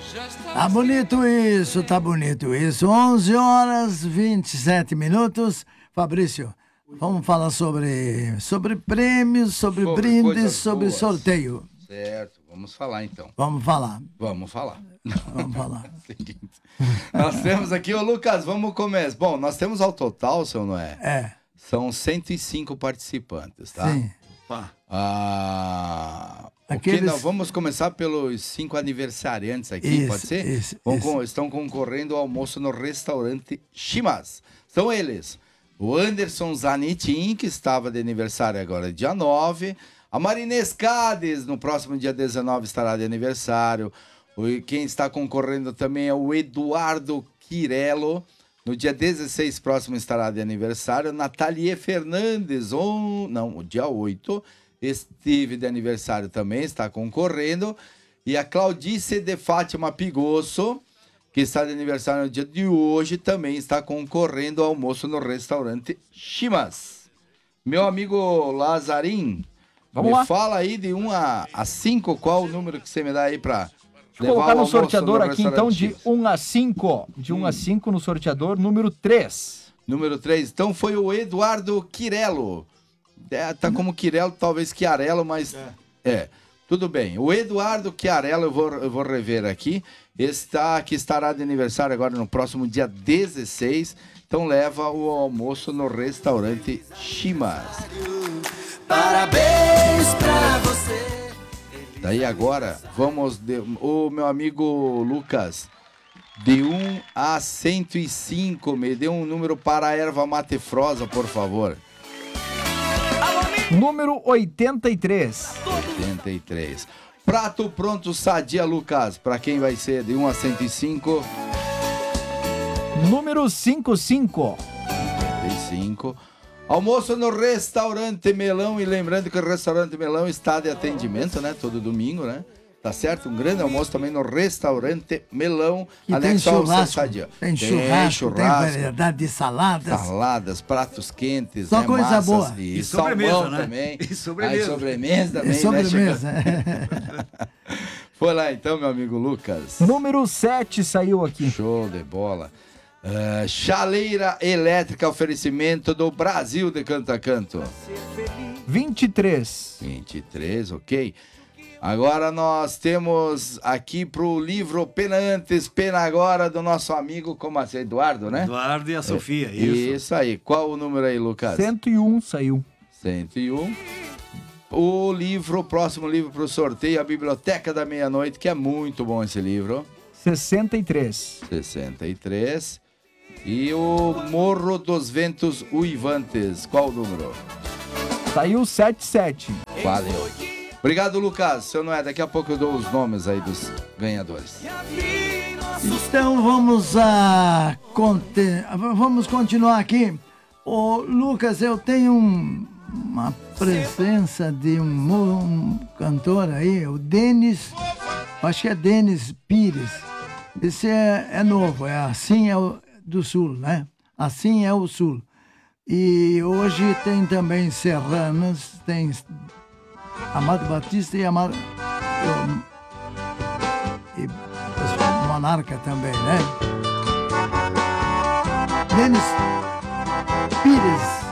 Tá bonito isso, tá bonito isso. 11 horas 27 minutos. Fabrício, vamos falar sobre prêmios, sobre brindes, sobre boas. sorteio. Certo, vamos falar então. Vamos falar. Vamos falar. Seguinte. Nós temos aqui, ô Lucas, vamos começar. Bom, nós temos ao total, seu Noé, são 105 participantes, tá? Sim. Vamos começar pelos 5 aniversariantes aqui, pode ser? Estão concorrendo ao almoço no restaurante Chimas. São eles: o Anderson Zanitin, que estava de aniversário agora dia 9. A Marinês Cades, no próximo dia 19, estará de aniversário. Quem está concorrendo também é o Eduardo Quirello. No dia 16 próximo estará de aniversário. Natalie Fernandes, dia 8, esteve de aniversário também, está concorrendo. E a Claudice de Fátima Pigosso, que está de aniversário no dia de hoje, também está concorrendo ao almoço no restaurante Chimas. Meu amigo Lazarim, fala aí de 1 a 5, qual o número que você me dá aí para... Vou colocar no sorteador aqui, então, de 1 a 5. De 1 a 5 no sorteador, número 3. Número 3. Então foi o Eduardo Quirello. Tá como Quirello, talvez Chiarello, mas... Tudo bem. O Eduardo Chiarello, eu vou rever aqui, que estará de aniversário agora no próximo dia 16. Então leva o almoço no restaurante Chimas. Parabéns pra você. Daí agora, o meu amigo Lucas, de 1 a 105, me dê um número para a erva mate frosa, por favor. Número 83. 83. Prato pronto Sadia, Lucas, para quem vai ser de 1 a 105? Número 55. 55. Almoço no restaurante Melão, e lembrando que o restaurante Melão está de atendimento, né? Todo domingo, né? Tá certo? Um grande almoço também no restaurante Melão, anexo ao Sadia. Tem churrasco, tem variedade de saladas, pratos quentes, só coisa massas, boa. E sobremesa, né? Também. E sobremesa. Sobremesa também, sobremesa. Foi lá então, meu amigo Lucas. Número 7 saiu aqui. Show de bola. Chaleira elétrica, oferecimento do Brasil de Canto a Canto. 23. 23, ok. Agora nós temos aqui pro livro Pena Antes, Pena Agora, do nosso amigo, como assim, Eduardo, né? Eduardo e a Sofia, isso. Isso aí. Qual o número aí, Lucas? 101 saiu. 101. O próximo livro pro sorteio, A Biblioteca da Meia-Noite, que é muito bom esse livro. 63. 63. E o Morro dos Ventos Uivantes, qual o número? Saiu 77. Valeu. Obrigado, Lucas. Seu Noé, daqui a pouco eu dou os nomes aí dos ganhadores. Então vamos continuar aqui. Ô, Lucas, eu tenho uma presença de um cantor aí, o Denis, acho que é Denis Pires. Esse é novo, Assim é o do Sul, né? Assim é o Sul. E hoje tem também Serranos, tem Amado Batista e Monarca também, né? Denis Pires.